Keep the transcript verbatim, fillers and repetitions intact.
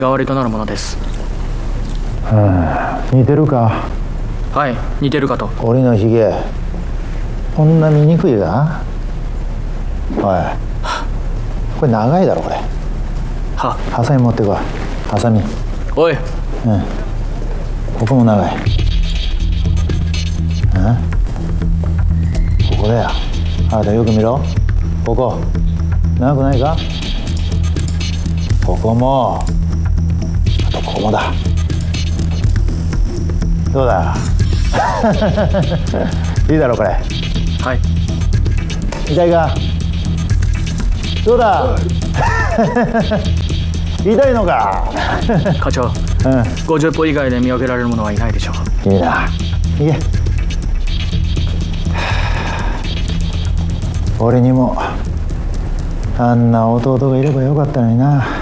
代わりとなるものです。 うん、似てるか。 はい、似てるかと。 俺のひげこんな見にくいが。おい、これ長いだろこれ。 はハサミ持ってこい。ハサミ。 おい。 うん、ここも長い。うん、ここだよ。あなたよく見ろ。ここ長くないか。ここも、あとここもだ。どうだいいだろこれ。 はい。 痛いか。どうだ痛いのか課長、うん、ごじゅっぽ以外で見分けられる者はいないでしょう。いいな、いけ。俺にもあんな弟がいればよかったのにな。